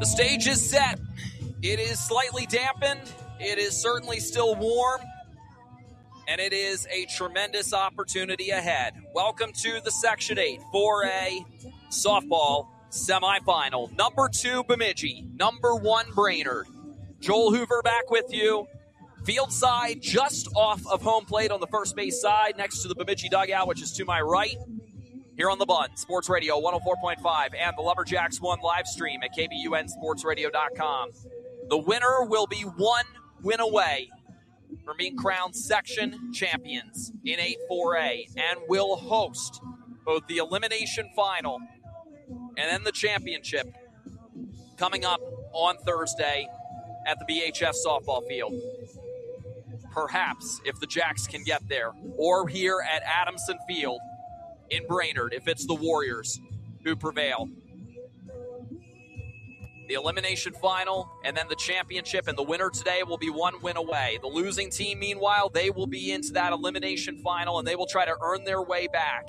The stage is set. It is slightly dampened. It is certainly still warm. And it is a tremendous opportunity ahead. Welcome to the Section 8 4A softball semifinal. Number 2, Bemidji. Number 1, Brainerd. Joel Hoover back with you. Field side just off of home plate on the first base side next to the Bemidji dugout, which is to my right. Here on the Bun, Sports Radio 104.5 and the Lumberjacks One live stream at KBUNSportsRadio.com. The winner will be one win away from being crowned section champions in 8-4A and will host both the elimination final and then the championship coming up on Thursday at the BHS softball field. Perhaps if the Jacks can get there, or here at Adamson Field in Brainerd if it's the Warriors who prevail. The elimination final and then the championship, and the winner today will be one win away. The losing team, meanwhile, they will be into that elimination final and they will try to earn their way back.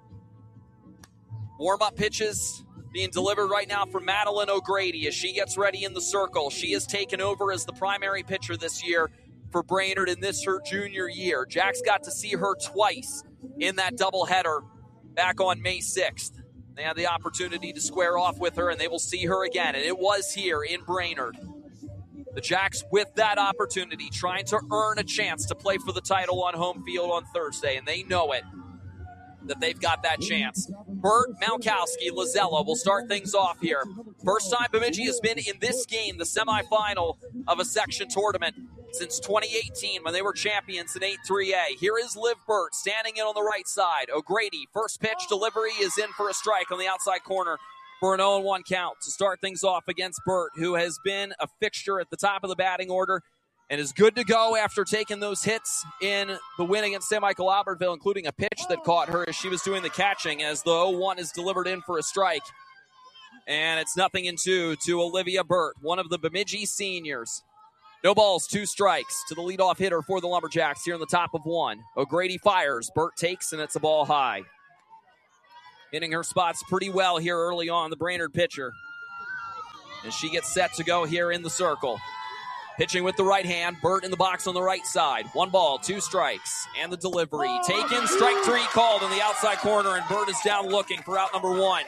Warm-up pitches being delivered right now from Madeline O'Grady as she gets ready in the circle. She has taken over as the primary pitcher this year for Brainerd in this her junior year. Jacks got to see her twice in that doubleheader back on May 6th. They had the opportunity to square off with her, and they will see her again, and it was here in Brainerd. The Jacks, with that opportunity, trying to earn a chance to play for the title on home field on Thursday, and they know it, that they've got that chance. Bert Malkowski, Lizella will start things off here. First time Bemidji has been in this game, the semifinal of a section tournament, since 2018 when they were champions in 8-3A. Here is Liv Burt standing in on the right side. O'Grady, first pitch delivery is in for a strike on the outside corner for an 0-1 count to start things off against Burt, who has been a fixture at the top of the batting order and is good to go after taking those hits in the win against St. Michael Albertville, including a pitch that caught her as she was doing the catching as the 0-1 is delivered in for a strike. And it's 0-2 to Olivia Burt, one of the Bemidji seniors. No balls, 2 strikes to the leadoff hitter for the Lumberjacks here in the top of 1. O'Grady fires. Burt takes, and it's a ball high. Hitting her spots pretty well here early on, the Brainerd pitcher. And she gets set to go here in the circle. Pitching with the right hand. Burt in the box on the right side. 1 ball, 2 strikes. And the delivery. Taken, strike 3 called in the outside corner, and Burt is down looking for out number 1.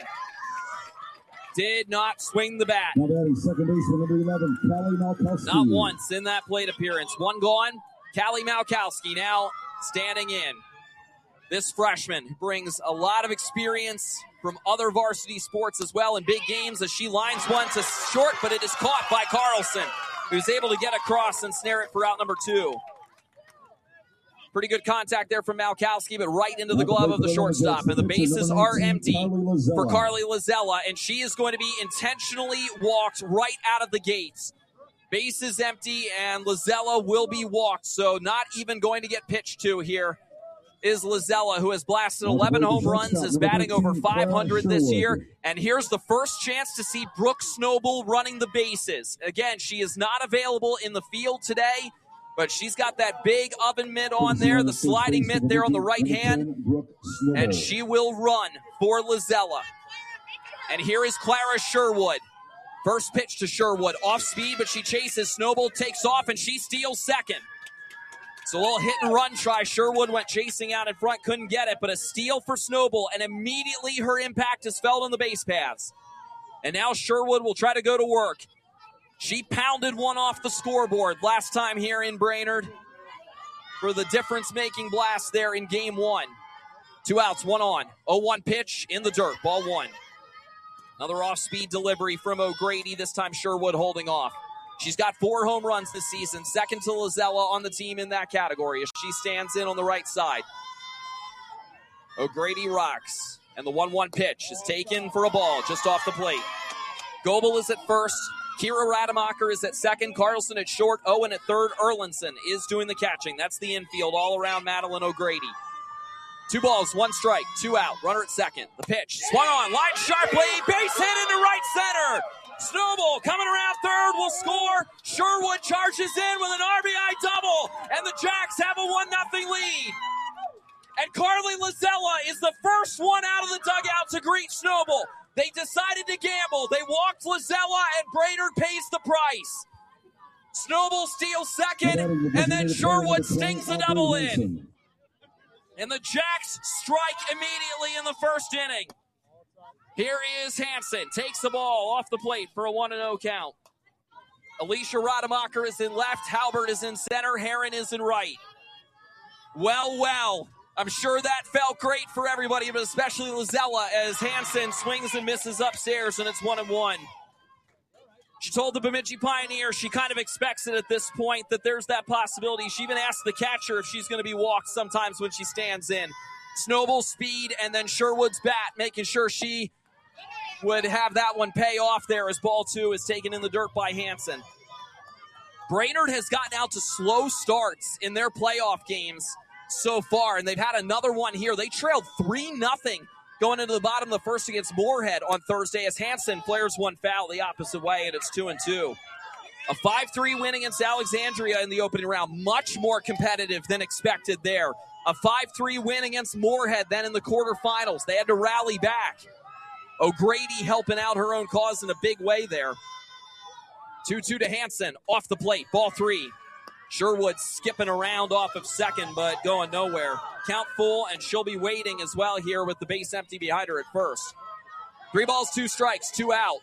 Did not swing the bat. Second baseman, number 11, Callie Malkowski. Not once in that plate appearance. 1 gone. Callie Malkowski now standing in. This freshman brings a lot of experience from other varsity sports as well in big games as she lines one to short, but it is caught by Carlson, who's able to get across and snare it for out number 2. Pretty good contact there from Malkowski, but right into the glove of the shortstop. And the bases are empty for Carly Lizella, and she is going to be intentionally walked right out of the gates. Base is empty, and Lizella will be walked, so not even going to get pitched to here is Lizella, who has blasted 11 home runs, is batting over 500 this year. And here's the first chance to see Brooke Snowball running the bases. Again, she is not available in the field today, but she's got that big oven mitt on there, the sliding mitt there on the right hand, and she will run for Lizella. And here is Clara Sherwood. First pitch to Sherwood, off speed, but she chases. Snowball takes off, and she steals second. So a little hit and run try. Sherwood went chasing out in front, couldn't get it, but a steal for Snowball, and immediately her impact is felt on the base paths. And now Sherwood will try to go to work. She pounded one off the scoreboard last time here in Brainerd for the difference-making blast there in Game 1. 2 outs, 1 on. 0-1 pitch in the dirt, ball 1. Another off-speed delivery from O'Grady, this time Sherwood holding off. She's got 4 home runs this season, second to Lizella on the team in that category as she stands in on the right side. O'Grady rocks, and the 1-1 pitch is taken for a ball just off the plate. Goebel is at first. Kira Rademacher is at second. Carlson at short. Owen at third. Erlinson is doing the catching. That's the infield all around Madeline O'Grady. 2 balls, 1 strike, 2 out. Runner at second. The pitch swung on, line sharply, base hit into right center. Snowball coming around third will score. Sherwood charges in with an RBI double, and the Jacks have a 1-0 lead. And Carly Lizella is the first one out of the dugout to greet Snowball. They decided to gamble. They walked Lazella, and Brainerd pays the price. Snowball steals second, and then Sherwood stings the double in. And the Jacks strike immediately in the first inning. Here is Hansen. Takes the ball off the plate for a 1-0 count. Alicia Rademacher is in left. Halbert is in center. Heron is in right. Well. I'm sure that felt great for everybody, but especially Lazella as Hansen swings and misses upstairs, and it's 1-1. She told the Bemidji Pioneer she kind of expects it at this point, that there's that possibility. She even asked the catcher if she's going to be walked sometimes when she stands in. Snowball's speed and then Sherwood's bat, making sure she would have that one pay off there as ball 2 is taken in the dirt by Hansen. Brainerd has gotten out to slow starts in their playoff games so far, and they've had another one here. They trailed 3-0 going into the bottom of the first against Moorhead on Thursday as Hansen flares one foul the opposite way, and it's 2-2. A 5-3 win against Alexandria in the opening round. Much more competitive than expected there. A 5-3 win against Moorhead then in the quarterfinals. They had to rally back. O'Grady helping out her own cause in a big way there. 2-2 to Hansen. Off the plate. Ball 3. Sherwood skipping around off of second, but going nowhere. Count full, and she'll be waiting as well here with the base empty behind her at first. 3 balls, 2 strikes, 2 out.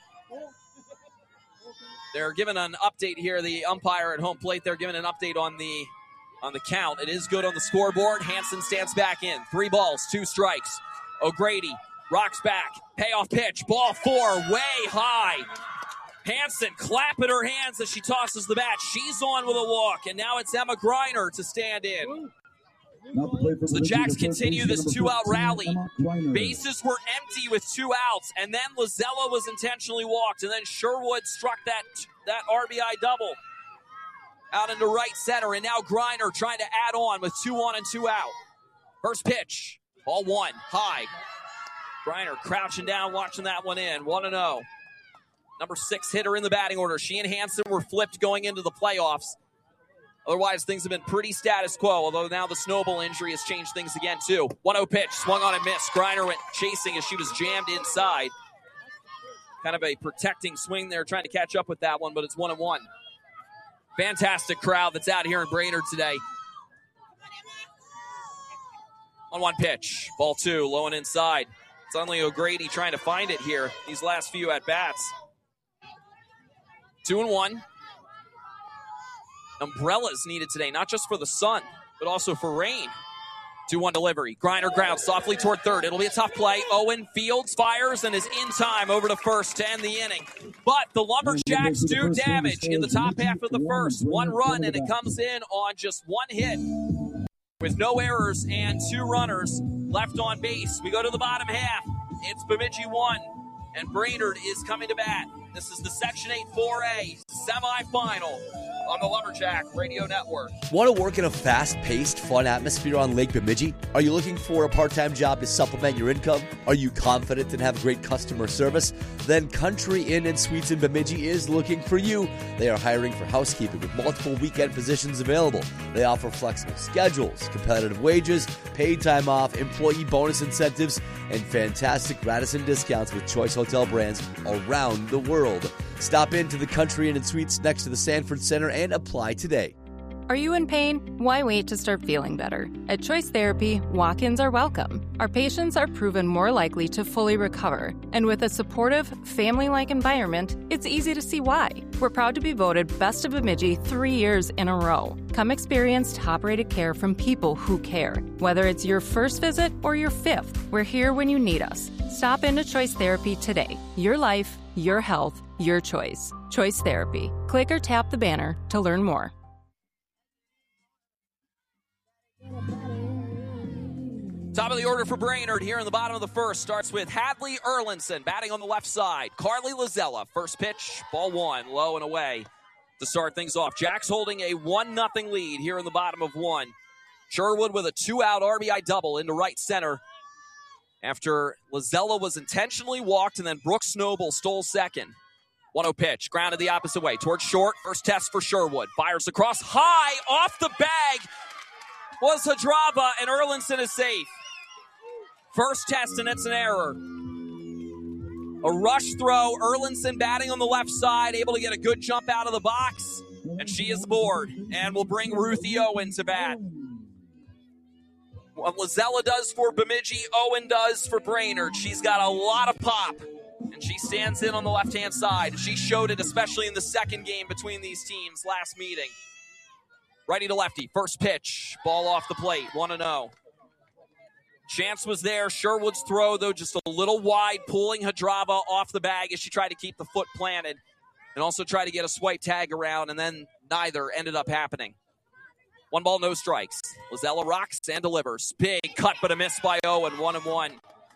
They're giving an update here. The umpire at home plate, they're giving an update on the count. It is good on the scoreboard. Hansen stands back in. 3 balls, 2 strikes. O'Grady rocks back. Payoff pitch. Ball 4, way high. Hansen clapping her hands as she tosses the bat. She's on with a walk, and now it's Emma Greiner to stand in. So the Jacks continue this 2-out rally. Bases were empty with 2 outs, and then Lazella was intentionally walked, and then Sherwood struck that RBI double out into right center, and now Greiner trying to add on with 2 on and 2 out. First pitch, ball 1, high. Greiner crouching down, watching that one in, 1-0. Number 6 hitter in the batting order. She and Hansen were flipped going into the playoffs. Otherwise, things have been pretty status quo, although now the Snowball injury has changed things again, too. 1-0 pitch, swung on and missed. Greiner went chasing as she was jammed inside. Kind of a protecting swing there, trying to catch up with that one, but it's 1-1. Fantastic crowd that's out here in Brainerd today. 1-1 pitch, ball 2, low and inside. It's only O'Grady trying to find it here, these last few at-bats. 2-1. Umbrellas needed today, not just for the sun, but also for rain. 2-1 delivery. Greiner grounds softly toward third. It'll be a tough play. Owen Fields fires and is in time over to first to end the inning. But the Lumberjacks do damage in the top half of the first. 1 run, and it comes in on just 1 hit with no errors and 2 runners left on base. We go to the bottom half. It's Bemidji 1, and Brainerd is coming to bat. This is the Section 8 4A semifinal on the Lumberjack Radio Network. Want to work in a fast-paced, fun atmosphere on Lake Bemidji? Are you looking for a part-time job to supplement your income? Are you confident and have great customer service? Then Country Inn & Suites in Bemidji is looking for you. They are hiring for housekeeping with multiple weekend positions available. They offer flexible schedules, competitive wages, paid time off, employee bonus incentives, and fantastic Radisson discounts with choice hotel brands around the world. Stop into the Country Inn & Suites next to the Sanford Center and apply today. Are you in pain? Why wait to start feeling better? At Choice Therapy, walk-ins are welcome. Our patients are proven more likely to fully recover. And with a supportive, family-like environment, it's easy to see why. We're proud to be voted Best of Bemidji 3 years in a row. Come experience top-rated care from people who care. Whether it's your first visit or your 5th, we're here when you need us. Stop into Choice Therapy today. Your life, your health, your choice. Choice Therapy. Click or tap the banner to learn more. Top of the order for Brainerd here in the bottom of the first starts with Hadley Erlinson batting on the left side. Carly Lazella, first pitch, ball 1, low and away to start things off. Jacks holding a 1-0 lead here in the bottom of 1. Sherwood with a 2-out RBI double into right center after Lazella was intentionally walked and then Brooke Snowball stole second. 1-0 pitch, grounded the opposite way towards short. First test for Sherwood. Fires across high off the bag was Hadrava, and Erlinson is safe. First test, and it's an error. A rush throw. Erlinson batting on the left side, able to get a good jump out of the box. And she is aboard and will bring Ruthie Owen to bat. What Lizella does for Bemidji, Owen does for Brainerd. She's got a lot of pop, and she stands in on the left-hand side. She showed it, especially in the second game between these teams last meeting. Righty to lefty, first pitch, ball off the plate, 1-0. Chance was there. Sherwood's throw, though, just a little wide, pulling Hadrava off the bag as she tried to keep the foot planted and also tried to get a swipe tag around, and then neither ended up happening. 1 ball, no strikes. Lizella rocks and delivers. Big cut, but a miss by Owen, 1-1.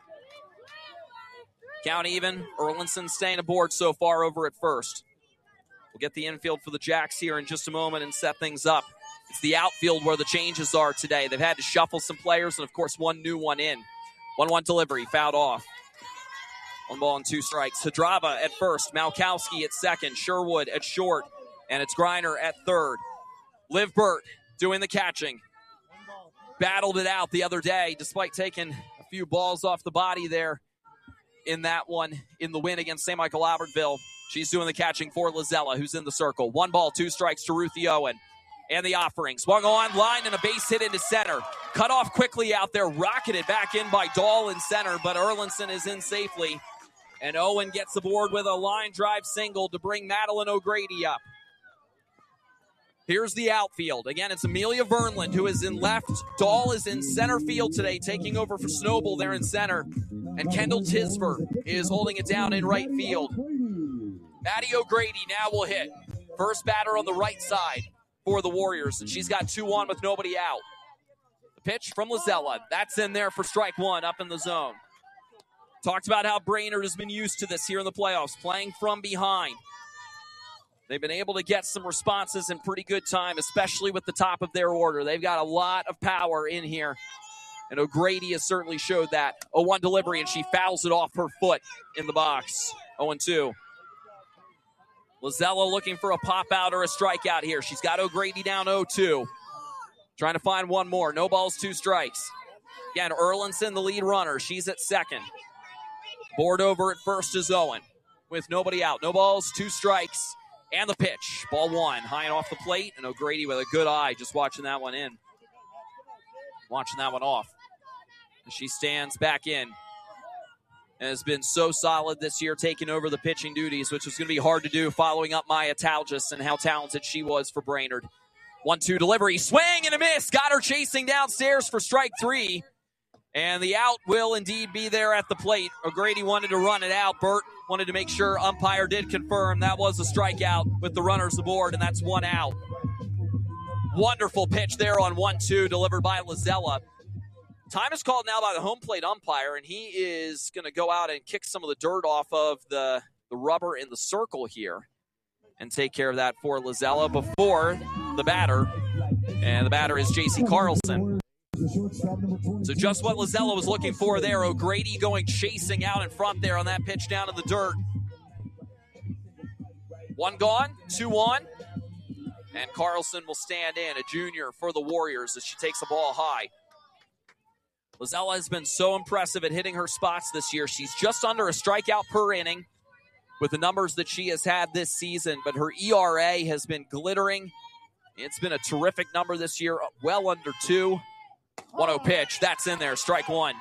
Count even. Erlinson staying aboard so far over at first. We'll get the infield for the Jacks here in just a moment and set things up. It's the outfield where the changes are today. They've had to shuffle some players and, of course, one new one in. 1-1 delivery, fouled off. 1 ball and 2 strikes. Hadrava at first. Malkowski at second. Sherwood at short. And it's Griner at third. Liv Burt doing the catching. Battled it out the other day despite taking a few balls off the body there in that one in the win against St. Michael Albertville. She's doing the catching for Lizella, who's in the circle. 1 ball, 2 strikes to Ruthie Owen. And the offering. Swung on, line, and a base hit into center. Cut off quickly out there. Rocketed back in by Dahl in center, but Erlinson is in safely. And Owen gets aboard with a line drive single to bring Madeline O'Grady up. Here's the outfield. Again, it's Amelia Vernland, who is in left. Dahl is in center field today, taking over for Snowball there in center. And Kendall Tisver is holding it down in right field. Maddie O'Grady now will hit. First batter on the right side for the Warriors, and she's got 2 on with nobody out. The pitch from Lizella. That's in there for strike 1 up in the zone. Talked about how Brainerd has been used to this here in the playoffs, playing from behind. They've been able to get some responses in pretty good time, especially with the top of their order. They've got a lot of power in here, and O'Grady has certainly showed that. 0-1 delivery, and she fouls it off her foot in the box. 0-2. Lizella looking for a pop-out or a strikeout here. She's got O'Grady down 0-2. Trying to find one more. No balls, 2 strikes. Again, Erlinson, the lead runner. She's at second. Board over at first is Owen with nobody out. No balls, 2 strikes. And the pitch. Ball 1. High and off the plate. And O'Grady with a good eye just watching that one in. Watching that one off. And she stands back in. And has been so solid this year, taking over the pitching duties, which was going to be hard to do following up Maya Talgis and how talented she was for Brainerd. 1-2 delivery. Swing and a miss. Got her chasing downstairs for strike 3. And the out will indeed be there at the plate. O'Grady wanted to run it out. Burt wanted to make sure umpire did confirm that was a strikeout with the runners aboard, and that's 1 out. Wonderful pitch there on 1-2 delivered by Lizella. Time is called now by the home plate umpire, and he is going to go out and kick some of the dirt off of the rubber in the circle here and take care of that for Lizella before the batter. And the batter is J.C. Carlson. So just what Lizella was looking for there. O'Grady going chasing out in front there on that pitch down in the dirt. 1 gone, 2 on. And Carlson will stand in, a junior for the Warriors, as she takes the ball high. Lizella has been so impressive at hitting her spots this year. She's just under a strikeout per inning with the numbers that she has had this season, but her ERA has been glittering. It's been a terrific number this year, well under 2. 1-0 pitch. That's in there. Strike 1.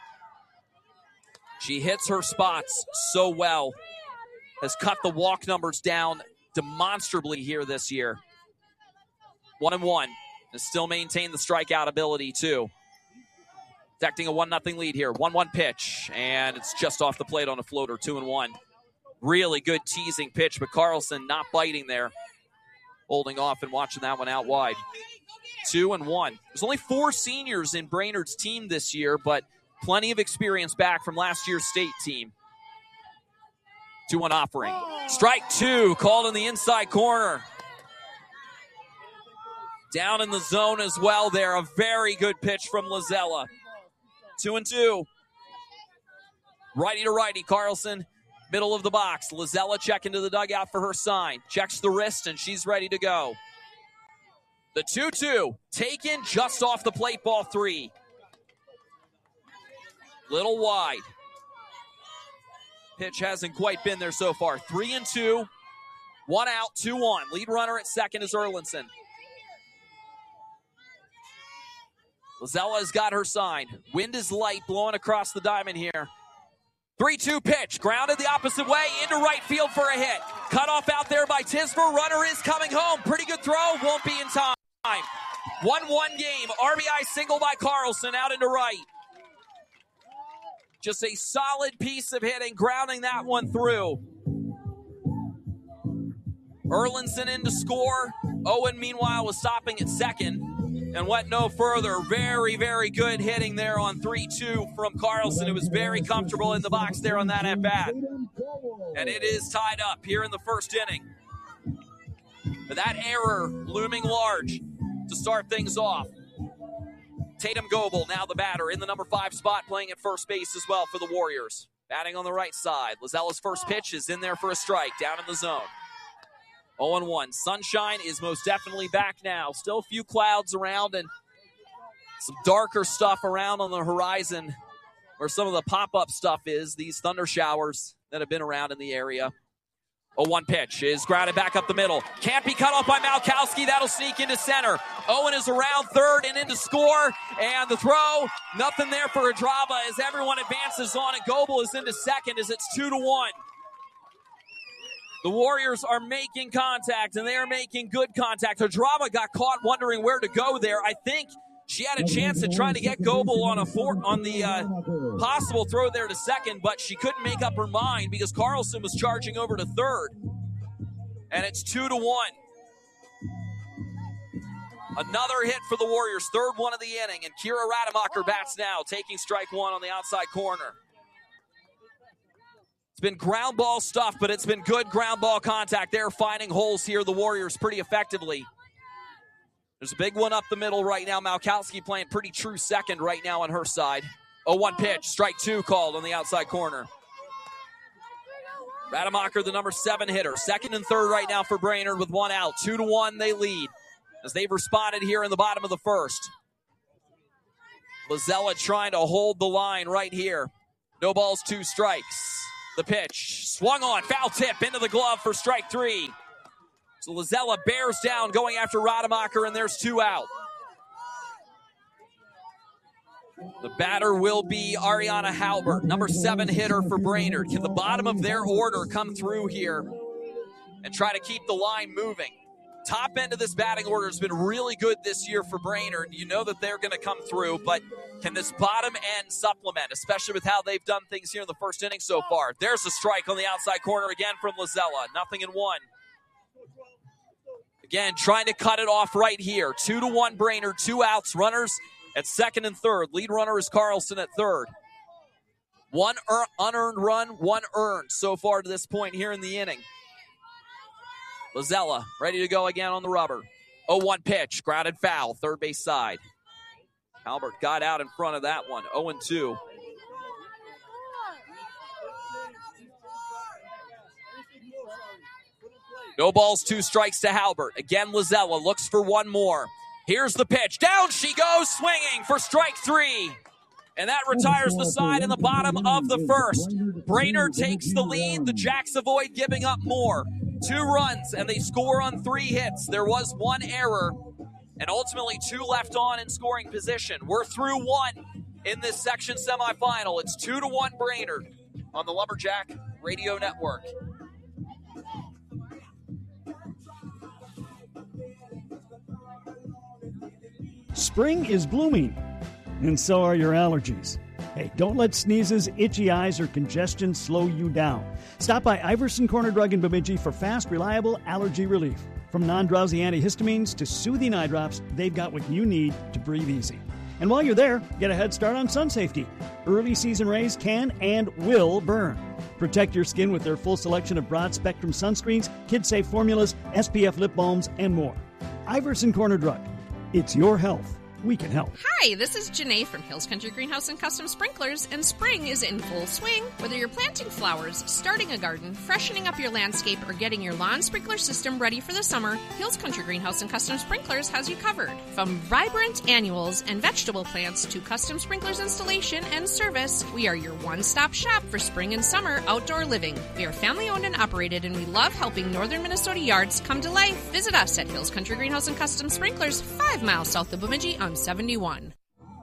She hits her spots so well. Has cut the walk numbers down demonstrably here this year. 1-1. Has still maintained the strikeout ability, too. Protecting a 1-0 lead here. 1-1 pitch. And it's just off the plate on a floater. 2-1. Really good teasing pitch, but Carlson not biting there. Holding off and watching that one out wide. 2-1. There's only 4 seniors in Brainerd's team this year, but plenty of experience back from last year's state team. 2-1 offering. Strike 2, called in the inside corner. Down in the zone as well there. A very good pitch from Lizella. 2-2. Righty to righty, Carlson. Middle of the box. Lizella checking to the dugout for her sign. Checks the wrist, and she's ready to go. The 2-2, taken just off the plate, ball 3. Little wide. Pitch hasn't quite been there so far. 3-2. 1 out, 2 on. Lead runner at second is Erlinson. Lazella has got her sign. Wind is light, blowing across the diamond here. 3-2 pitch, grounded the opposite way, into right field for a hit. Cut off out there by Tismer. Runner is coming home. Pretty good throw, won't be in time. 1-1 game. RBI single by Carlson out into right. Just a solid piece of hitting, grounding that one through. Erlinson in to score. Owen, meanwhile, was stopping at second and went no further. Very, very good hitting there on 3-2 from Carlson, who was very comfortable in the box there on that at-bat. And it is tied up here in the first inning. But that error looming large to start things off. Tatum Goebel, now the batter, in the number 5 spot, playing at first base as well for the Warriors. Batting on the right side. Lazella's first pitch is in there for a strike, down in the zone. 0-1. Sunshine is most definitely back now. Still a few clouds around and some darker stuff around on the horizon where some of the pop-up stuff is. These thunder showers that have been around in the area. 0-1 pitch is grounded back up the middle. Can't be cut off by Malkowski. That'll sneak into center. Owen is around third and into score. And the throw, nothing there for Hadrava as everyone advances on it. Goebel is into second as it's 2-1. The Warriors are making contact, and they are making good contact. Hadrava got caught wondering where to go there. I think she had a chance at trying to get Goebel on the possible throw there to second, but she couldn't make up her mind because Carlson was charging over to third. And it's 2-1. Another hit for the Warriors, third one of the inning, and Kira Rademacher bats now, taking strike one on the outside corner. It's been ground ball stuff, but it's been good ground ball contact. They're finding holes here, the Warriors, pretty effectively. There's a big one up the middle right now. Malkowski playing pretty true second right now on her side. 0-1 pitch, strike 2 called on the outside corner. Rademacher, the number 7 hitter. Second and third right now for Brainerd with 1 out. 2-1, they lead as they've responded here in the bottom of the first. Lazella trying to hold the line right here. No balls, 2 strikes. The pitch, swung on, foul tip into the glove for strike 3. So Lazella bears down, going after Rademacher, and there's 2 out. The batter will be Ariana Halbert, number 7 hitter for Brainerd. Can the bottom of their order come through here and try to keep the line moving? Top end of this batting order has been really good this year for Brainerd. You know that they're going to come through, but can this bottom end supplement, especially with how they've done things here in the first inning so far? There's a strike on the outside corner again from Lazella. 0-1. Again, trying to cut it off right here. 2-1 Brainerd, 2 outs, runners at second and third. Lead runner is Carlson at third. 1 unearned run, 1 earned so far to this point here in the inning. Lazella ready to go again on the rubber. 0-1 pitch, grounded foul, third base side. Halbert got out in front of that one. 0-2. No balls, 2 strikes to Halbert. Again, Lazella looks for 1 more. Here's the pitch. Down she goes, swinging for strike 3. And that retires the side in the bottom of the first. Brainerd takes the lead. The Jacks avoid giving up more. 2 runs, and they score on 3 hits. There was 1 error, and ultimately 2 left on in scoring position. We're through 1 in this section semifinal. It's 2-1 Brainerd on the Lumberjack Radio Network. Spring is blooming, and so are your allergies. Hey, don't let sneezes, itchy eyes, or congestion slow you down. Stop by Iverson Corner Drug in Bemidji for fast, reliable allergy relief. From non-drowsy antihistamines to soothing eye drops, they've got what you need to breathe easy. And while you're there, get a head start on sun safety. Early season rays can and will burn. Protect your skin with their full selection of broad-spectrum sunscreens, kid-safe formulas, SPF lip balms, and more. Iverson Corner Drug. It's your health, we can help. Hi, this is Janae from Hills Country Greenhouse and Custom Sprinklers, and spring is in full swing. Whether you're planting flowers, starting a garden, freshening up your landscape, or getting your lawn sprinkler system ready for the summer, Hills Country Greenhouse and Custom Sprinklers has you covered. From vibrant annuals and vegetable plants to custom sprinklers installation and service, we are your one-stop shop for spring and summer outdoor living. We are family-owned and operated, and we love helping northern Minnesota yards come to life. Visit us at Hills Country Greenhouse and Custom Sprinklers, 5 miles south of Bemidji on 71.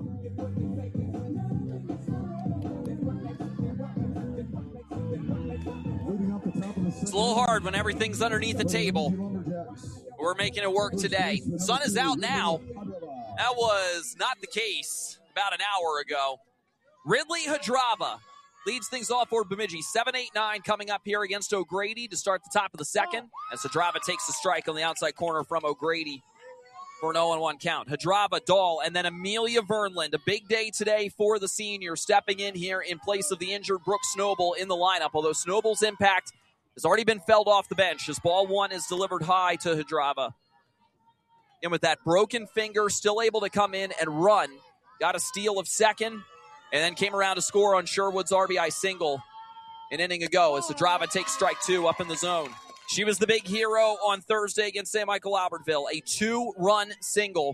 It's a little hard when everything's underneath the table. We're making it work today. Sun is out now. That was not the case about an hour ago. Ridley Hadrava leads things off for Bemidji. 7-8-9 coming up here against O'Grady to start the top of the second. As Hadrava takes the strike on the outside corner from O'Grady for an 0-1 count. Hadrava, Dahl, and then Amelia Vernland. A big day today for the senior, stepping in here in place of the injured Brooke Snowball in the lineup, although Snowball's impact has already been felled off the bench as ball one is delivered high to Hadrava. And with that broken finger, still able to come in and run. Got a steal of second, and then came around to score on Sherwood's RBI single an inning ago as Hadrava takes strike two up in the zone. She was the big hero on Thursday against St. Michael Albertville. A two-run single.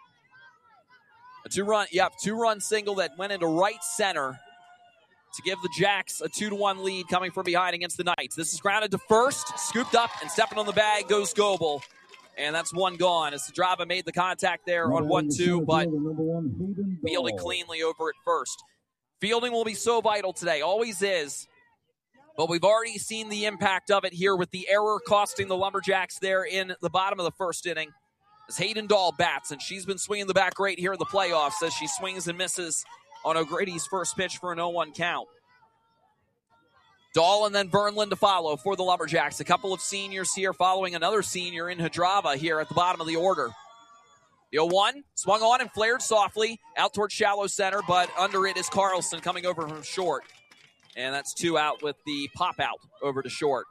A two-run single that went into right center to give the Jacks a 2-1 lead coming from behind against the Knights. This is grounded to first, scooped up, and stepping on the bag goes Goebel. And that's one gone as Hadrava made the contact there on 1-2, but fielded cleanly over at first. Fielding will be so vital today, always is. But we've already seen the impact of it here with the error costing the Lumberjacks there in the bottom of the first inning. As Hayden Dahl bats, and she's been swinging the bat great here in the playoffs as she swings and misses on O'Grady's first pitch for an 0-1 count. Dahl and then Vernland to follow for the Lumberjacks. A couple of seniors here following another senior in Hadrava here at the bottom of the order. The 0-1 swung on and flared softly out towards shallow center, but under it is Carlson coming over from short. And that's 2 out with the pop out over to short.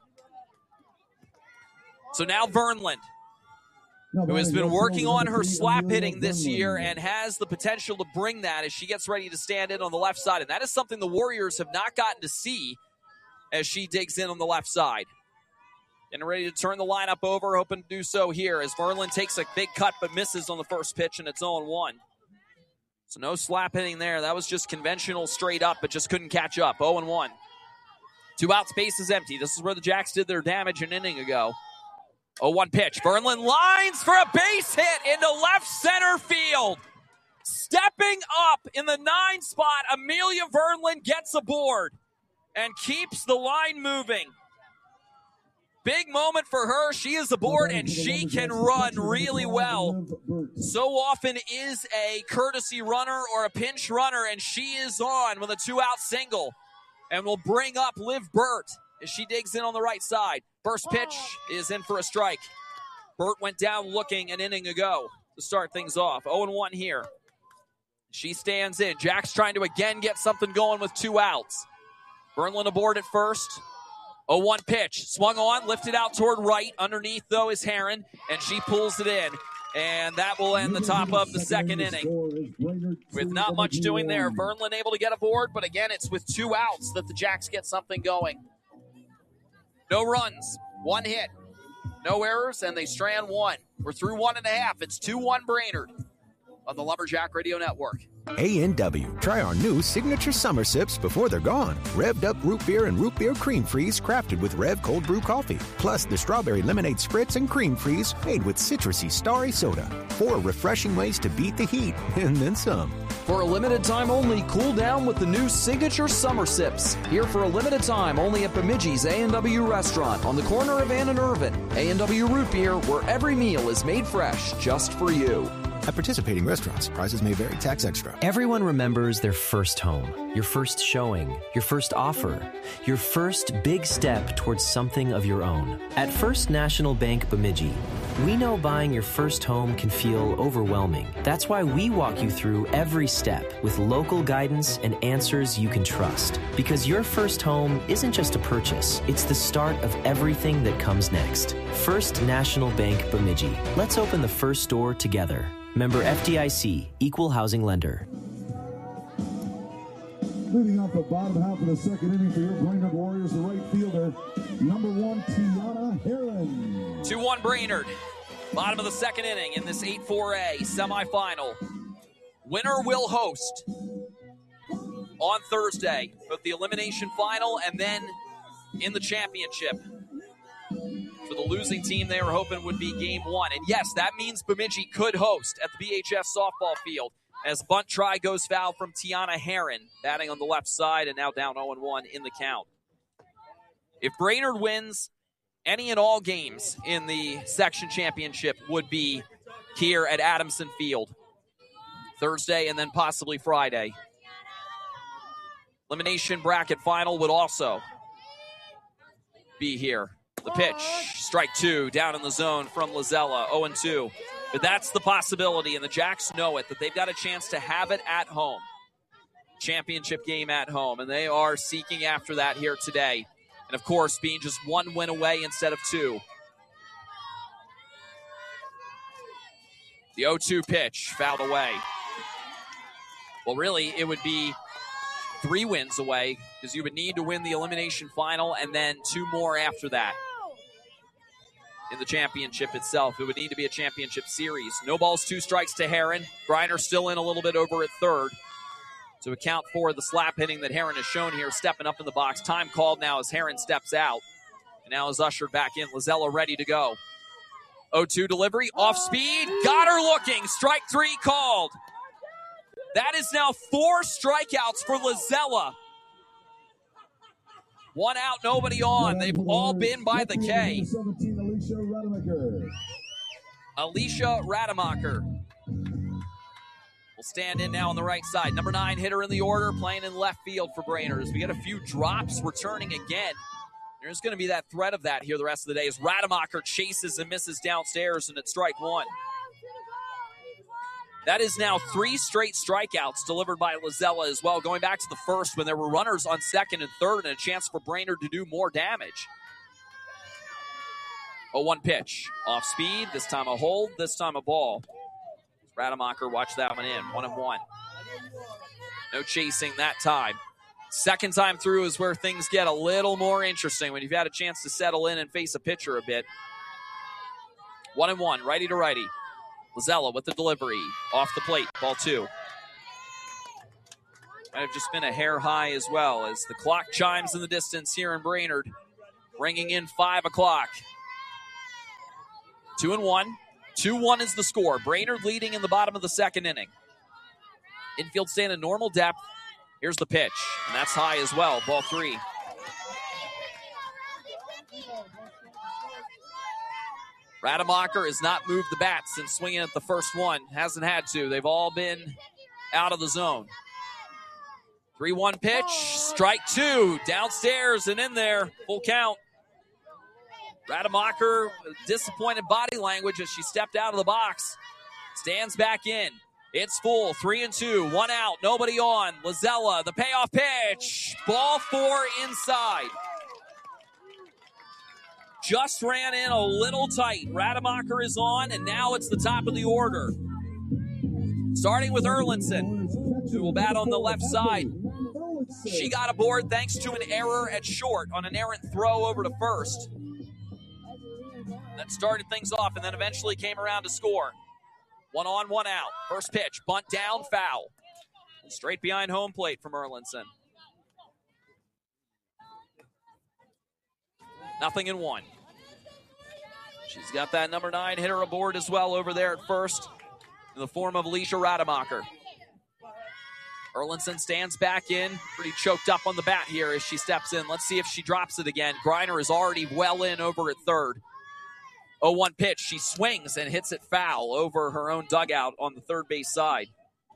So now Vernland, who has been working on her slap hitting this year and has the potential to bring that as she gets ready to stand in on the left side. And that is something the Warriors have not gotten to see as she digs in on the left side. Getting ready to turn the lineup over, hoping to do so here as Vernland takes a big cut but misses on the first pitch, and it's 0-1. So no slap hitting there. That was just conventional straight up, but just couldn't catch up. 0-1. 2 outs, base is empty. This is where the Jacks did their damage an inning ago. 0-1 pitch. Vernland lines for a base hit into left center field. Stepping up in the 9 spot, Amelia Vernland gets aboard and keeps the line moving. Big moment for her. She is aboard, and she can run really well. So often is a courtesy runner or a pinch runner, and she is on with a 2-out single. And will bring up Liv Burt as she digs in on the right side. First pitch is in for a strike. Burt went down looking an inning ago to start things off. 0-1 here. She stands in. Jack's trying to again get something going with 2 outs. Vernland aboard at first. 0-1 pitch. Swung on, lifted out toward right. Underneath, though, is Herron, and she pulls it in. And that will end the top of the second inning. With not much doing there, Vernland able to get aboard, but again, it's with 2 outs that the Jacks get something going. No runs, 1 hit, no errors, and they strand 1. We're through 1.5. It's 2-1 Brainerd on the Lumberjack Radio Network. A&W. Try our new signature summer sips before they're gone. Revved up root beer and root beer cream freeze crafted with Rev cold brew coffee. Plus the strawberry lemonade spritz and cream freeze made with citrusy starry soda. 4 refreshing ways to beat the heat and then some. For a limited time only, cool down with the new signature summer sips. Here for a limited time only at Bemidji's A&W restaurant on the corner of Ann and Irvin. A&W root beer, where every meal is made fresh just for you. At participating restaurants, prices may vary, tax extra. Everyone remembers their first home, your first showing, your first offer, your first big step towards something of your own. At First National Bank Bemidji, we know buying your first home can feel overwhelming. That's why we walk you through every step with local guidance and answers you can trust. Because your first home isn't just a purchase, it's the start of everything that comes next. First National Bank Bemidji. Let's open the first door together. Member FDIC, Equal Housing Lender. Leading off the bottom half of the second inning for your Brainerd Warriors, the right fielder, number 1, Tiana Heron. 2-1 Brainerd. Bottom of the second inning in this 8-4A semifinal. Winner will host on Thursday, both the elimination final and then in the championship. For the losing team, they were hoping would be game 1. And yes, that means Bemidji could host at the BHS softball field as bunt try goes foul from Tiana Heron, batting on the left side and now down 0-1 in the count. If Brainerd wins any and all games in the section championship would be here at Adamson Field Thursday and then possibly Friday. Elimination bracket final would also be here. The pitch, strike 2, down in the zone from Lizella, 0-2. But that's the possibility, and the Jacks know it, that they've got a chance to have it at home. Championship game at home, and they are seeking after that here today. And, of course, being just 1 win away instead of 2. The 0-2 pitch, fouled away. Well, really, it would be 3 wins away because you would need to win the elimination final and then 2 more after that. In the championship itself, it would need to be a championship series. No balls, 2 strikes to Heron. Griner still in a little bit over at third to account for the slap hitting that Heron has shown here, stepping up in the box. Time called now as Heron steps out. And now is ushered back in. Lizella ready to go. 0-2 delivery, off speed, got her looking. Strike 3 called. That is now 4 strikeouts for Lizella. 1 out, nobody on. They've all been by the K. Alicia Rademacher will stand in now on the right side. Number 9 hitter in the order, playing in left field for Brainerd. As we get a few drops, returning again. There's going to be that threat of that here the rest of the day as Rademacher chases and misses downstairs, and it's strike 1. That is now 3 straight strikeouts delivered by Lizella as well, going back to the first when there were runners on second and third and a chance for Brainerd to do more damage. 0-1 pitch. Off speed, this time a hold, this time a ball. Rademacher watched that one in, 1-1. No chasing that time. Second time through is where things get a little more interesting when you've had a chance to settle in and face a pitcher a bit. 1-1, righty to righty. Lizella with the delivery. Off the plate, ball 2. Might have just been a hair high as well as the clock chimes in the distance here in Brainerd, bringing in 5 o'clock. 2-1. 2-1 is the score. Brainerd leading in the bottom of the second inning. Infield stand in normal depth. Here's the pitch, and that's high as well, ball 3. Rademacher has not moved the bat since swinging at the first one. Hasn't had to. They've all been out of the zone. 3-1 pitch, strike 2, downstairs and in there, full count. Rademacher, disappointed body language as she stepped out of the box. Stands back in. It's full, 3-2, 1 out, nobody on. Lizella, the payoff pitch, ball 4 inside. Just ran in a little tight. Rademacher is on, and now it's the top of the order. Starting with Erlinson, who will bat on the left side. She got aboard thanks to an error at short on an errant throw over to first. That started things off and then eventually came around to score. 1 on, 1 out. First pitch, bunt down, foul. Straight behind home plate from Erlinson. 0-1. She's got that number 9 hitter aboard as well over there at first in the form of Alicia Rademacher. Erlinson stands back in, pretty choked up on the bat here as she steps in. Let's see if she drops it again. Griner is already well in over at third. 0-1 pitch. She swings and hits it foul over her own dugout on the third base side.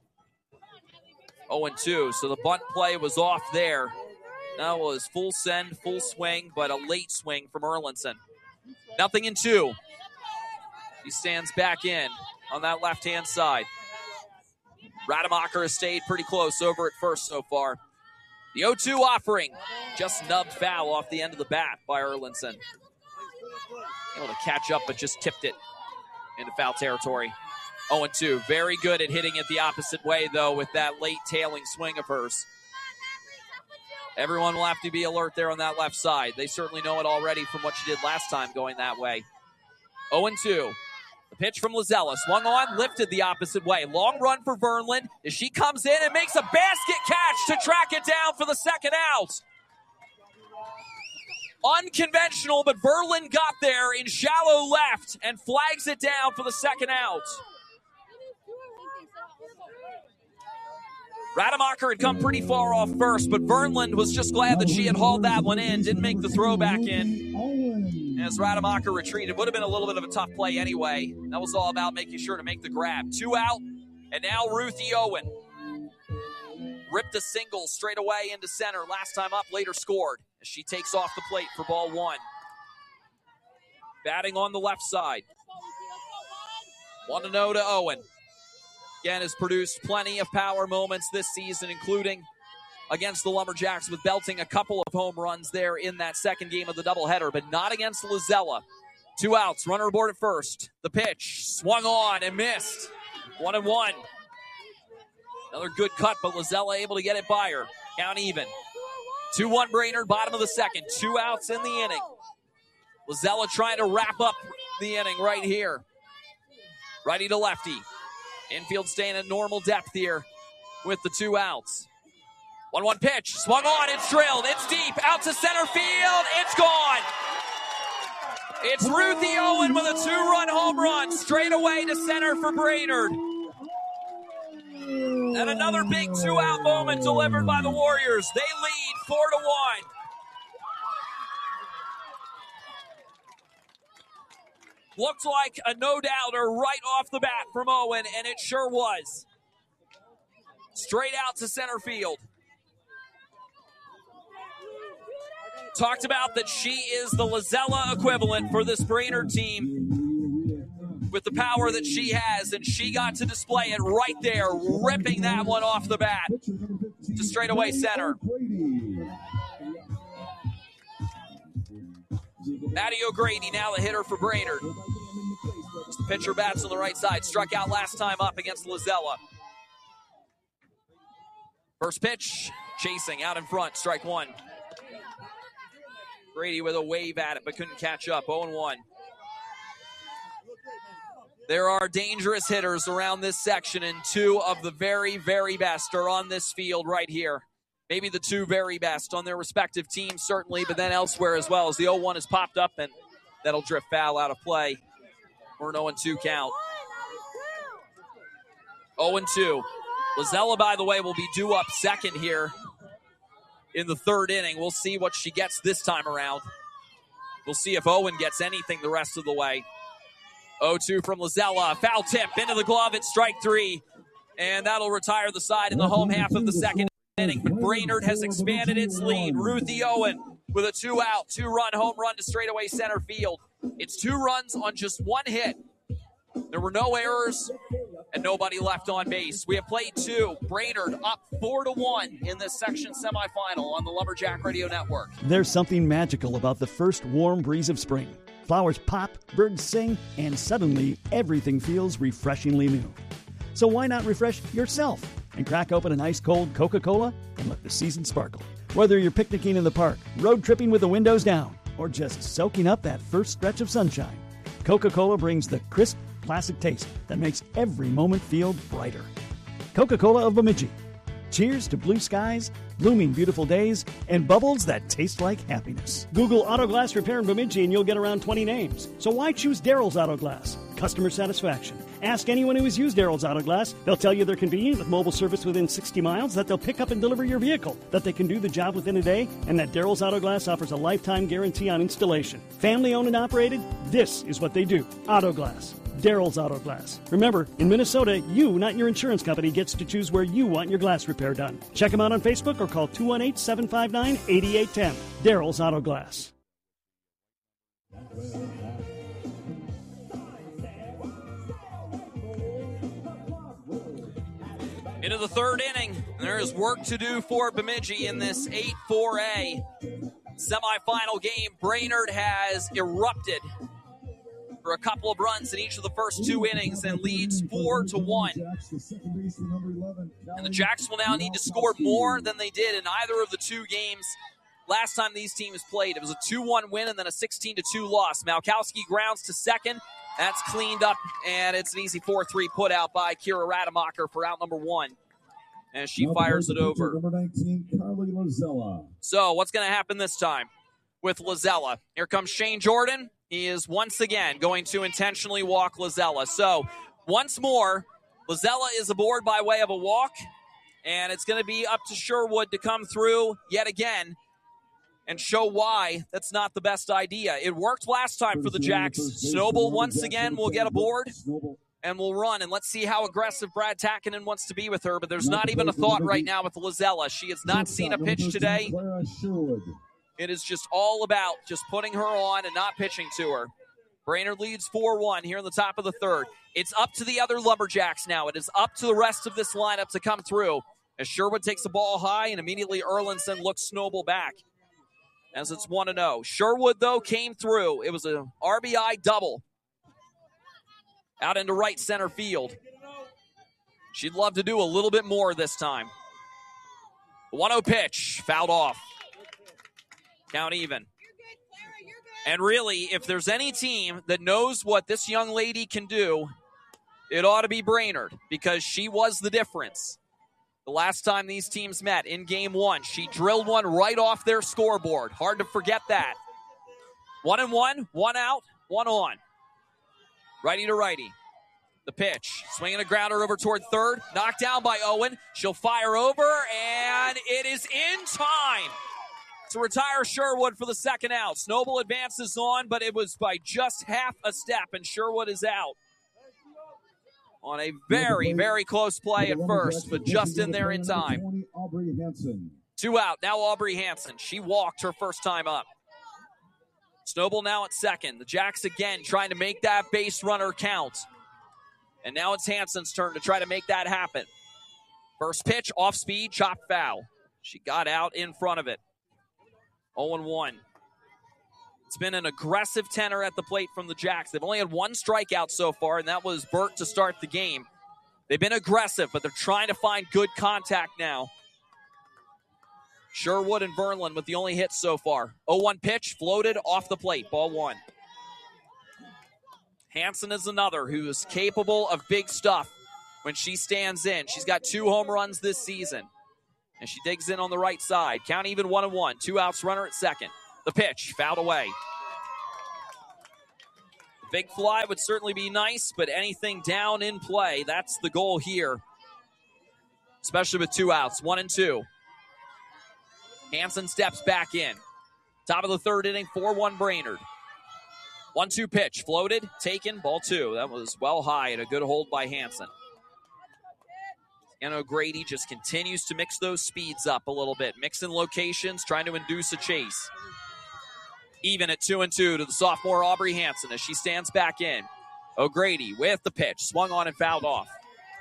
0-2. So the bunt play was off there. That was full send, full swing, but a late swing from Erlinson. 0-2. She stands back in on that left-hand side. Rademacher has stayed pretty close over at first so far. The 0-2 offering. Just nubbed foul off the end of the bat by Erlinson. Able to catch up, but just tipped it into foul territory. 0-2. Very good at hitting it the opposite way, though, with that late tailing swing of hers. Everyone will have to be alert there on that left side. They certainly know it already from what she did last time going that way. 0-2. The pitch from Lizella. Swung on, lifted the opposite way. Long run for Verlin as she comes in and makes a basket catch to track it down for the second out. Unconventional, but Verlin got there in shallow left and flags it down for the second out. Rademacher had come pretty far off first, but Verlin was just glad that she had hauled that one in, didn't make the throw back in. As Rademacher retreated, would have been a little bit of a tough play anyway. That was all about making sure to make the grab. 2 out, and now Ruthie Owen. Ripped a single straight away into center. Last time up, later scored as she takes off the plate for ball 1. Batting on the left side. 1-0 to Owen. Again, has produced plenty of power moments this season, including against the Lumberjacks with belting a couple of home runs there in that second game of the doubleheader, but not against Lizella. 2 outs, runner aboard at first. The pitch swung on and missed. 1-1. Another good cut, but Lizella able to get it by her. Count even. 2-1 Brainerd, bottom of the second. 2 outs in the inning. Lizella trying to wrap up the inning right here. Righty to lefty. Infield staying at normal depth here with the 2 outs. 1-1 pitch. Swung on. It's drilled. It's deep. Out to center field. It's gone. It's Ruthie Owen with a 2-run home run straight away to center for Brainerd. And another big 2-out moment delivered by the Warriors. They lead 4-1. Looked like a no-doubter right off the bat from Owen, and it sure was. Straight out to center field. Talked about that she is the Lizella equivalent for this Brainerd team with the power that she has, and she got to display it right there, ripping that one off the bat to straightaway center. Maddie O'Grady now the hitter for Brainerd. The pitcher bats on the right side. Struck out last time up against Lizella. First pitch, chasing out in front, strike 1. Grady with a wave at it, but couldn't catch up. 0-1. There are dangerous hitters around this section, and 2 of the very, very best are on this field right here. Maybe the 2 very best on their respective teams, certainly, but then elsewhere as well, as the 0-1 has popped up, and that'll drift foul out of play for an 0-2 count. 0-2. Lizella, by the way, will be due up second here in the third inning. We'll see what she gets this time around. We'll see if Owen gets anything the rest of the way. 0-2 from Lizella. Foul tip into the glove at strike 3, and that'll retire the side in the home half of the second inning. But Brainerd has expanded its lead. Ruthie Owen with a 2-out, 2-run home run to straightaway center field. It's 2 runs on just 1 hit. There were no errors and nobody left on base. We have played 2. Brainerd up 4-1 in this section semifinal on the Lumberjack Radio Network. There's something magical about the first warm breeze of spring. Flowers pop, birds sing, and suddenly everything feels refreshingly new. So why not refresh yourself and crack open an ice-cold Coca-Cola and let the season sparkle? Whether you're picnicking in the park, road tripping with the windows down, or just soaking up that first stretch of sunshine, Coca-Cola brings the crisp, classic taste that makes every moment feel brighter. Coca-Cola of Bemidji. Cheers to blue skies, blooming beautiful days, and bubbles that taste like happiness. Google Auto Glass Repair in Bemidji and you'll get around 20 names. So why choose Daryl's Auto Glass? Customer satisfaction. Ask anyone who has used Daryl's Auto Glass. They'll tell you they're convenient with mobile service within 60 miles, that they'll pick up and deliver your vehicle, that they can do the job within a day, and that Daryl's Auto Glass offers a lifetime guarantee on installation. Family owned and operated, this is what they do. Auto Glass. Daryl's Auto Glass. Remember, in Minnesota, you, not your insurance company, gets to choose where you want your glass repair done. Check them out on Facebook or call 218-759-8810. Daryl's Auto Glass. Into the third inning, there is work to do for Bemidji in this 8-4A semifinal game. Brainerd has erupted for a couple of runs in each of the first 2 innings and leads 4-1. And the Jacks will now need to score more than they did in either of the 2 games last time these teams played. It was a 2-1 win and then a 16-2 loss. Malkowski grounds to second. That's cleaned up, and it's an easy 4-3 put out by Kira Rademacher for out number 1. As she fires it over. Number 19, Carly Lazella. So what's going to happen this time with Lazella? Here comes Shane Jordan. He is once again going to intentionally walk Lazella. So once more, Lazella is aboard by way of a walk, and it's going to be up to Sherwood to come through yet again and show why that's not the best idea. It worked last time for the Jacks. Snowball once again will get aboard and will run, and let's see how aggressive Brad Takinen wants to be with her, but there's not even a thought right now with Lazella. She has not seen a pitch today. It is just all about just putting her on and not pitching to her. Brainerd leads 4-1 here in the top of the third. It's up to the other Lumberjacks now. It is up to the rest of this lineup to come through as Sherwood takes the ball high, and immediately Erlinson looks Snowball back as it's 1-0. Sherwood, though, came through. It was an RBI double out into right center field. She'd love to do a little bit more this time. 1-0 pitch, fouled off. Count even. And really, if there's any team that knows what this young lady can do, it ought to be Brainerd, because she was the difference. The last time these teams met in game 1, she drilled one right off their scoreboard. Hard to forget that. 1-1, 1 out, 1 on. Righty to righty. The pitch. Swinging a grounder over toward third. Knocked down by Owen. She'll fire over, and it is in time to retire Sherwood for the second out. Snowball advances on, but it was by just half a step, and Sherwood is out. On a very, very close play at first, but just in there in time. 2 out. Now Aubrey Hansen. She walked her first time up. Snowball now at second. The Jacks again trying to make that base runner count. And now it's Hansen's turn to try to make that happen. First pitch, off speed, chopped foul. She got out in front of it. 0-1. It's been an aggressive tenor at the plate from the Jacks. They've only had 1 strikeout so far, and that was Burt to start the game. They've been aggressive, but they're trying to find good contact now. Sherwood and Verlin with the only hits so far. 0-1 pitch, floated off the plate, ball 1. Hansen is another who is capable of big stuff when she stands in. She's got 2 home runs this season, and she digs in on the right side. Count even 1-1. 2 outs, runner at second. The pitch, fouled away. Big fly would certainly be nice, but anything down in play, that's the goal here. Especially with 2 outs, 1-2. Hansen steps back in. Top of the third inning, 4-1 Brainerd. 1-2 pitch, floated, taken, ball 2. That was well high and a good hold by Hansen. And O'Grady just continues to mix those speeds up a little bit. Mixing locations, trying to induce a chase. Even at 2-2 to the sophomore Aubrey Hansen as she stands back in. O'Grady with the pitch. Swung on and fouled off.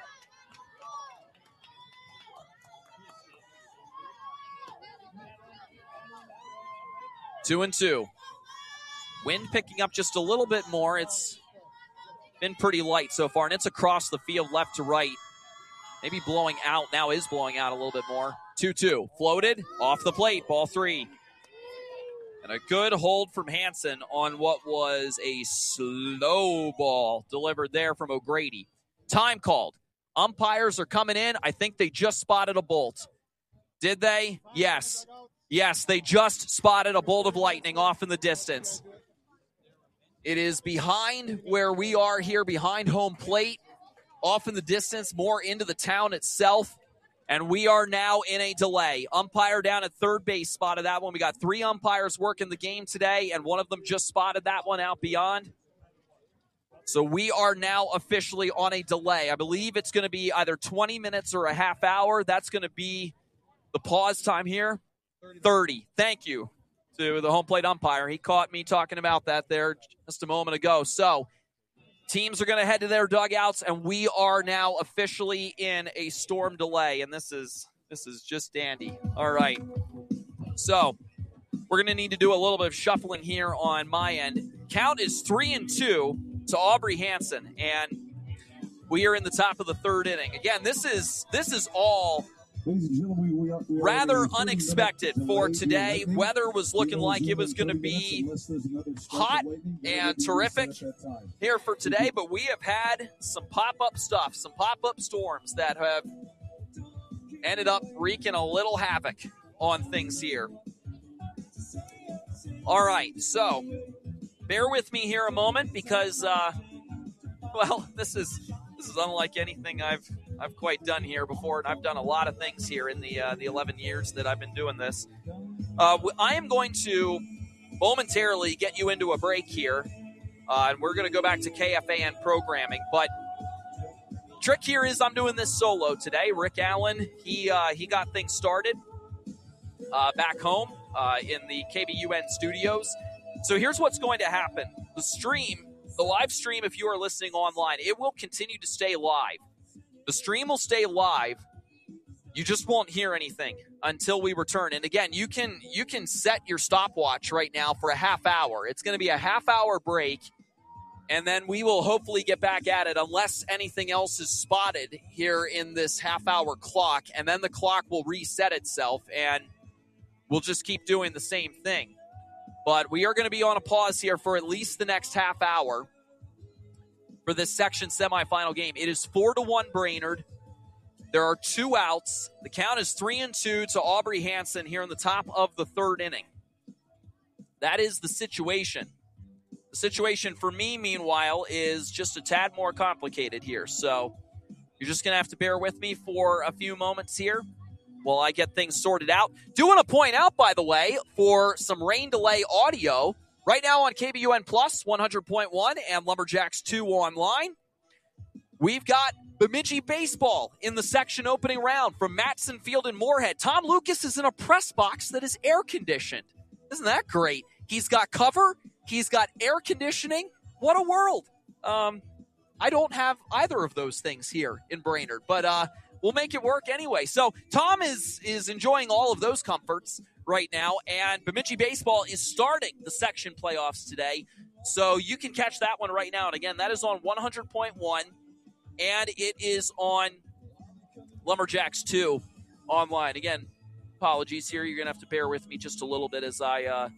Two and two. Wind picking up just a little bit more. It's been pretty light so far, and it's across the field left to right. Maybe blowing out. Now is blowing out a little bit more. 2-2. Floated. Off the plate. Ball 3. And a good hold from Hansen on what was a slow ball delivered there from O'Grady. Time called. Umpires are coming in. I think they just spotted a bolt. Did they? Yes. Yes, they just spotted a bolt of lightning off in the distance. It is behind where we are here, behind home plate, off in the distance, more into the town itself. And we are now in a delay. Umpire down at third base spotted that one. We got 3 umpires working the game today, and one of them just spotted that one out beyond. So we are now officially on a delay. I believe it's going to be either 20 minutes or a half hour. That's going to be the pause time here. 30. Thank you to the home plate umpire. He caught me talking about that there just a moment ago. So teams are going to head to their dugouts, and we are now officially in a storm delay, and this is just dandy. All right. So we're going to need to do a little bit of shuffling here on my end. Count is 3-2 to Aubrey Hanson, and we are in the top of the third inning. Again, this is all rather unexpected for today. Weather was looking like it was going to be hot and terrific here for today, but we have had some pop-up stuff, some pop-up storms that have ended up wreaking a little havoc on things here. All right, so bear with me here a moment because, this is unlike anything I've quite done here before, and I've done a lot of things here in the 11 years that I've been doing this. I am going to momentarily get you into a break here, and we're going to go back to KFAN programming. But trick here is I'm doing this solo today. Rick Allen, he got things started back home in the KBUN studios. So here's what's going to happen. The live stream, if you are listening online, it will continue to stay live. The stream will stay live. You just won't hear anything until we return. And again, you can set your stopwatch right now for a half hour. It's going to be a half-hour break, and then we will hopefully get back at it unless anything else is spotted here in this half-hour clock, and then the clock will reset itself, and we'll just keep doing the same thing. But we are going to be on a pause here for at least the next half hour for this section semifinal game. It is 4-1 Brainerd. There are 2 outs. The count is 3-2 to Aubrey Hanson here in the top of the third inning. That is the situation. The situation for me, meanwhile, is just a tad more complicated here. So you're just going to have to bear with me for a few moments here while I get things sorted out. Do want to point out, by the way, for some rain delay audio, right now on KBUN Plus 100.1 and Lumberjacks 2 online, we've got Bemidji baseball in the section opening round from Matson Field in Moorhead. Tom Lucas is in a press box that is air-conditioned. Isn't that great? He's got cover. He's got air conditioning. What a world. I don't have either of those things here in Brainerd, but we'll make it work anyway. So Tom is enjoying all of those comforts right now, and Bemidji baseball is starting the section playoffs today. So you can catch that one right now. And again, that is on 100.1, and it is on Lumberjacks 2 online. Again, apologies here. You're going to have to bear with me just a little bit as I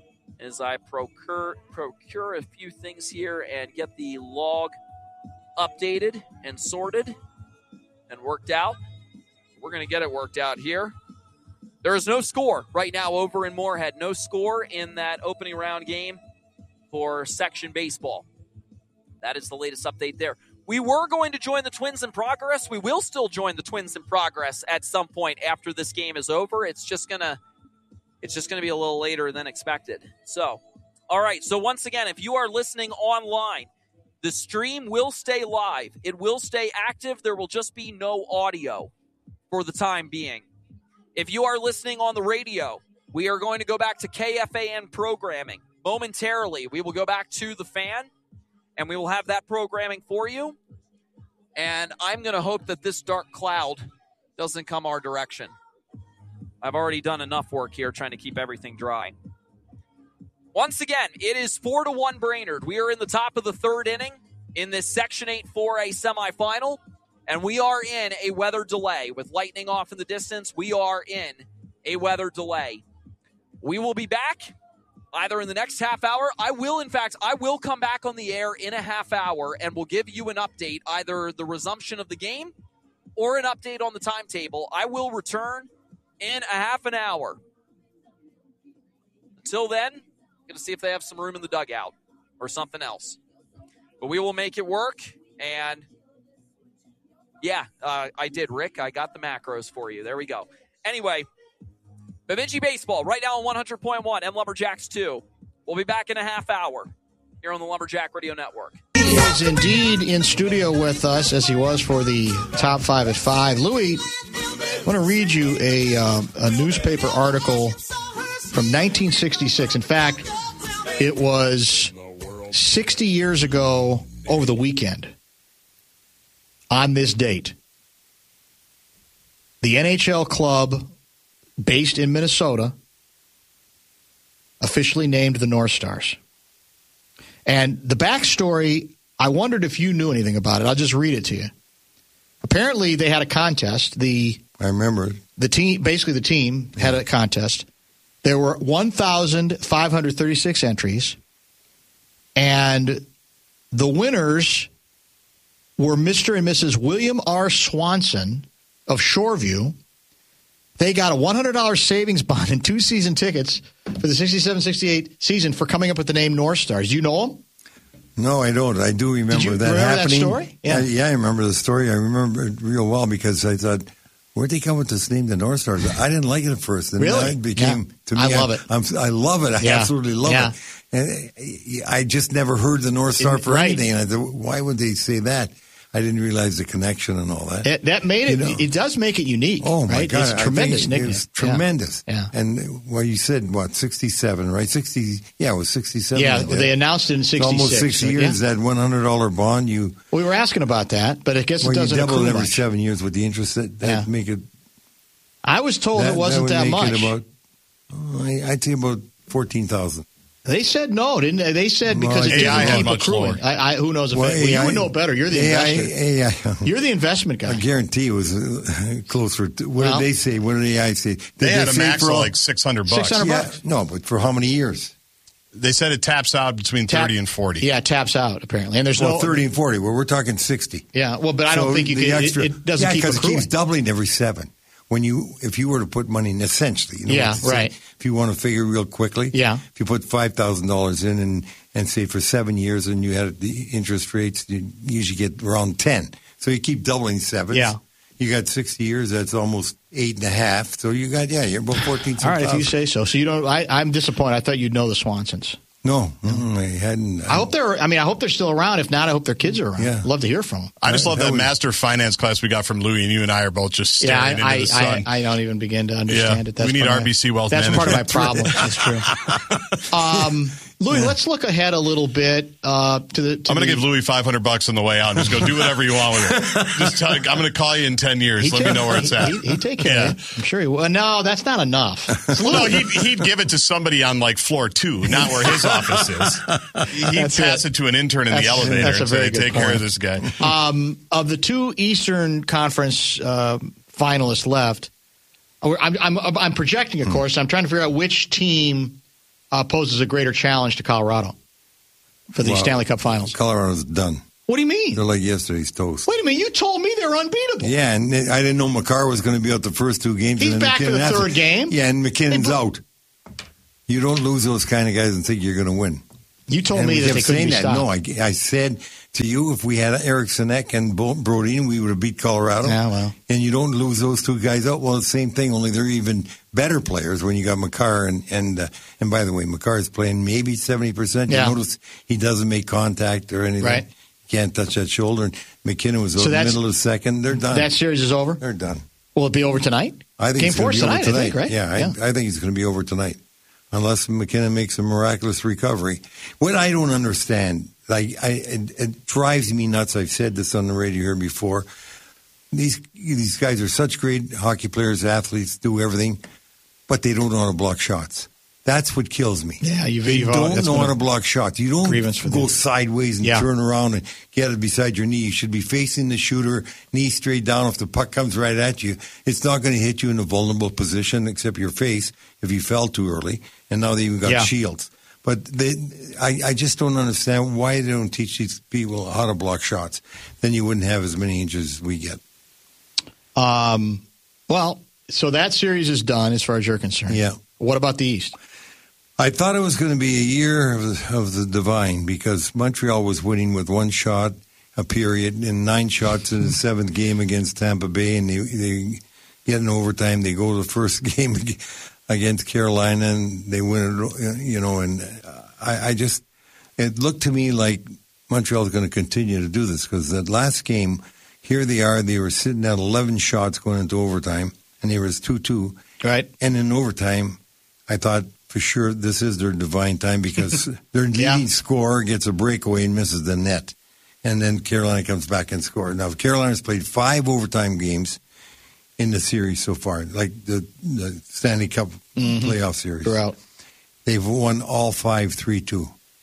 procure a few things here and get the log updated and sorted and worked out. We're going to get it worked out here. There is no score right now over in Moorhead. No score in that opening round game for section baseball. That is the latest update there. We were going to join the Twins in progress. We will still join the Twins in progress at some point after this game is over. It's just gonna be a little later than expected. So, all right. So once again, if you are listening online, the stream will stay live. It will stay active. There will just be no audio for the time being. If you are listening on the radio, we are going to go back to KFAN programming. Momentarily, we will go back to the Fan, and we will have that programming for you. And I'm going to hope that this dark cloud doesn't come our direction. I've already done enough work here trying to keep everything dry. Once again, it is 4-1 Brainerd. We are in the top of the third inning in this Section 8 4A semifinal, and we are in a weather delay. With lightning off in the distance, we are in a weather delay. We will be back either in the next half hour. I will come back on the air in a half hour, and we'll give you an update, either the resumption of the game or an update on the timetable. I will return in a half an hour. Until then, I'm going to see if they have some room in the dugout or something else. But we will make it work. And, yeah, I did, Rick. I got the macros for you. There we go. Anyway, Bemidji baseball right now on 100.1 and Lumberjacks 2. We'll be back in a half hour here on the Lumberjack Radio Network. He is indeed in studio with us, as he was for the Top 5 at 5. Louis, I want to read you a newspaper article from 1966. In fact, it was 60 years ago over the weekend on this date. The NHL club based in Minnesota officially named the North Stars. And the backstory I wondered if you knew anything about it. I'll just read it to you. Apparently, they had a contest. I remember it. The team had a contest. There were 1,536 entries, and the winners were Mr. and Mrs. William R. Swanson of Shoreview. They got a $100 savings bond and 2 season tickets for the 67-68 season for coming up with the name North Stars. Do you know them? No, I don't. I do remember that happening. That story? Yeah, I remember the story. I remember it real well because I thought, where'd they come with this name, the North Stars? I didn't like it at first. And really? It became, to me, I love it. I love it. I absolutely love it. And I just never heard the North Star for anything. And I thought, why would they say that? I didn't realize the connection and all that. That made it. It does make it unique. Oh my God! It's tremendous. It's tremendous. Yeah. And you said 67, right? 60. Yeah, it was 67. Yeah, they announced it in 66. Almost 60 years. That $100 bond. We were asking about that, but I guess it doesn't. You double it every much. 7 years with the interest. That make it. I was told it wasn't that much. I'd say about 14,000. They said no, didn't they? They said because it didn't keep accruing. Who knows? You would know better. You're the investor. You're the investment guy. I guarantee it was closer. What did they say? What did AI say? They had a max of like $600. $600. No, but for how many years? They said it taps out between 30 and 40. Yeah, it taps out apparently. And there's 30 and 40. Well, we're talking 60. Yeah. Well, but I don't think you can. It doesn't keep accruing. Because it keeps doubling every 7. If you were to put money in, essentially, right. If you want to figure real quickly, if you put $5,000 in and say for 7 years, and you had the interest rates, you usually get around 10. So you keep doubling 7. Yeah, you got 60 years. That's almost 8.5. So you got you're about 14. All right, if you say so. So you don't. I'm disappointed. I thought you'd know the Swansons. No, I hadn't. I hope they're still around. If not, I hope their kids are around. Yeah. Love to hear from them. I just love that master finance class we got from Louie, and you and I are both just staring into the sun. I don't even begin to understand it. We need RBC Wealth Management. That's part of my problem. That's true. Louie, let's look ahead a little bit. I'm going to give Louie $500 on the way out and just go do whatever you want with it. Just I'm going to call you in 10 years. Let me know where it's at. He'd take care of it. I'm sure he will. No, that's not enough. No, he'd give it to somebody on like floor 2, not where his office is. He'd pass it to an intern in the elevator and say, take care of this guy. Of the 2 Eastern Conference finalists left, I'm projecting, of course. I'm trying to figure out which team poses a greater challenge to Colorado for the Stanley Cup Finals. Colorado's done. What do you mean? They're like yesterday's toast. Wait a minute. You told me they're unbeatable. Yeah, and I didn't know Makar was going to be out the first 2 games. He's and back for the third game. Yeah, and McKinnon's out. You don't lose those kind of guys and think you're going to win. You told me that they couldn't be stopped. No, I said to you, if we had Eric Sinek and Brodin, we would have beat Colorado. Yeah, well. And you don't lose those 2 guys out. Well, it's the same thing, only they're even better players when you got Makar. And by the way, Makar is playing maybe 70%. Yeah. You notice he doesn't make contact or anything. Right. He can't touch that shoulder. And McKinnon was over the middle of the second. They're done. That series is over? They're done. Will it be over tonight? I think Game it's going to be over tonight. I think, right? Yeah, I think it's going to be over tonight. Unless McKinnon makes a miraculous recovery. What I don't understand, it drives me nuts. I've said this on the radio here before. These guys are such great hockey players, athletes, do everything, but they don't know how to block shots. That's what kills me. Yeah, you don't know how to block shots. You don't go sideways and turn around and get it beside your knee. You should be facing the shooter, knee straight down. If the puck comes right at you, it's not going to hit you in a vulnerable position except your face if you fell too early. And now they even got shields. But I just don't understand why they don't teach these people how to block shots. Then you wouldn't have as many injuries as we get. Well, so that series is done as far as you're concerned. Yeah. What about the East? I thought it was going to be a year of the divine because Montreal was winning with 1 shot a period and 9 shots in the 7th game against Tampa Bay, and they get in overtime. They go to the first game against Carolina, and they win it, and it looked to me like Montreal is going to continue to do this because that last game, here they were sitting at 11 shots going into overtime, and there was 2-2. Right. And in overtime, I thought, for sure, this is their divine time because their leading scorer gets a breakaway and misses the net. And then Carolina comes back and scores. Now, Carolina's played 5 overtime games in the series so far, like the Stanley Cup playoff series. They're out. They've won all 5 3-2.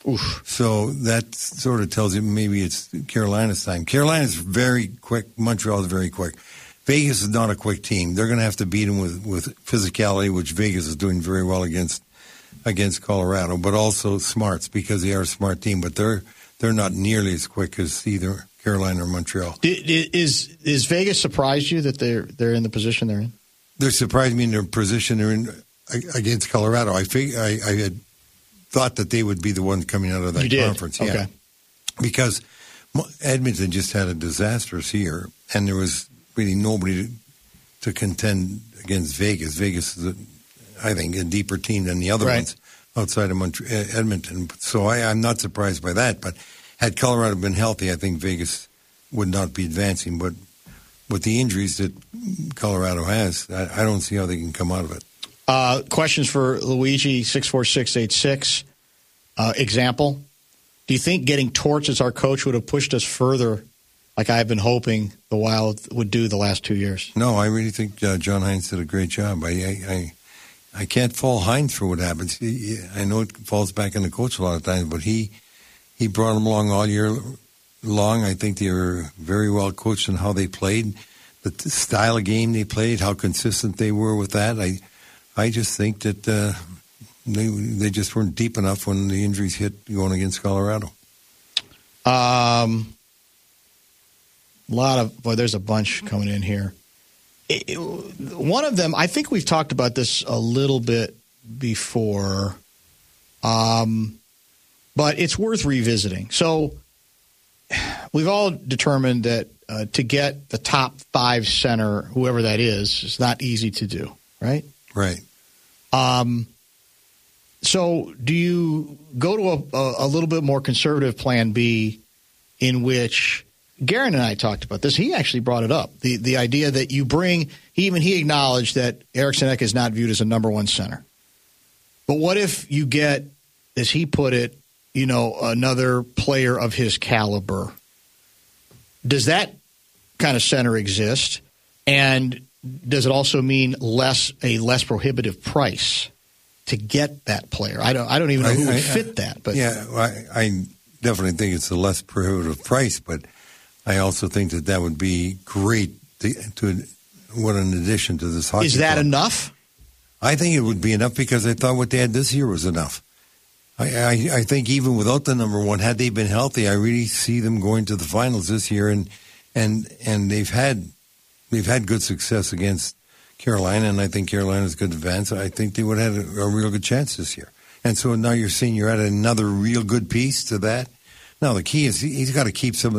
Oof. So that sort of tells you maybe it's Carolina's time. Carolina's very quick. Montreal's very quick. Vegas is not a quick team. They're going to have to beat them with physicality, which Vegas is doing very well against Colorado, but also smarts because they are a smart team. But they're not nearly as quick as either Carolina or Montreal. Is Vegas surprised you that they're in the position they're in? They're surprised me in their position they're in against Colorado. I had thought that they would be the ones coming out of that conference. Okay. Yeah. Because Edmonton just had a disastrous year, and there was really nobody to contend against Vegas. Vegas is, I think, a deeper team than the other ones outside of Edmonton. So I'm not surprised by that. But had Colorado been healthy, I think Vegas would not be advancing. But with the injuries that Colorado has, I don't see how they can come out of it. Questions for Luigi, 64686. Example, do you think getting Torch as our coach would have pushed us further like I've been hoping the Wild would do the last 2 years? No, I really think John Hines did a great job. I can't fault Hines for what happens. I know it falls back on the coach a lot of times, but he brought them along all year long. I think they were very well coached in how they played, the style of game they played, how consistent they were with that. I just think that they just weren't deep enough when the injuries hit going against Colorado. There's a bunch coming in here. One of them, I think we've talked about this a little bit before, but it's worth revisiting. So we've all determined that to get the top 5 center, whoever that is not easy to do, right? Right. So do you go to a little bit more conservative plan B in which Guerin and I talked about this. He actually brought it up. The idea that you bring – he acknowledged that Eriksson Ek is not viewed as a number one center. But what if you get, as he put it, another player of his caliber? Does that kind of center exist? And does it also mean a less prohibitive price to get that player? I don't even know who would fit that. But I definitely think it's a less prohibitive price, but I also think that would be great to what an addition to this hockey. Is that club. Enough? I think it would be enough because I thought what they had this year was enough. I think even without the number one, had they been healthy, I really see them going to the finals this year, and they've had good success against Carolina, and I think Carolina's good advance. I think they would have had a real good chance this year. And so now you're saying you're at another real good piece to that. Now the key is he's got to keep some of